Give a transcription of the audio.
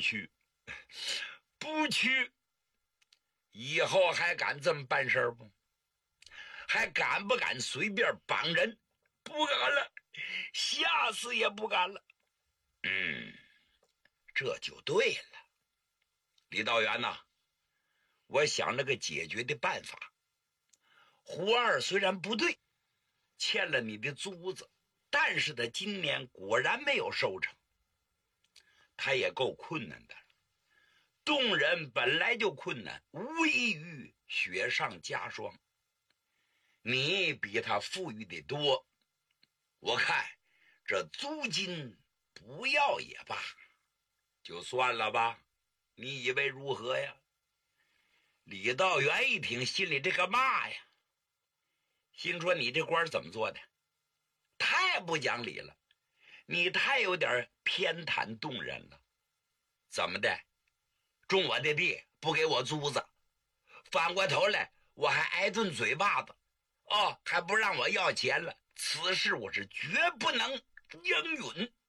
去，不去，以后还敢这么办事不？还敢不敢随便帮人？不敢了，下次也不敢了。这就对了。李道元呐，我想了个解决的办法。胡二虽然不对，欠了你的租子，但是他今年果然没有收成，他也够困难的了。动人本来就困难，无异于雪上加霜。你比他富裕的多，我看这租金不要也罢，就算了吧，你以为如何呀？李道元一听，心里这个骂呀，心说你这官怎么做的？太不讲理了，你太有点偏袒动人了。怎么的？种我的地不给我租子，反过头来我还挨顿嘴巴子，还不让我要钱了。此事我是绝不能应允。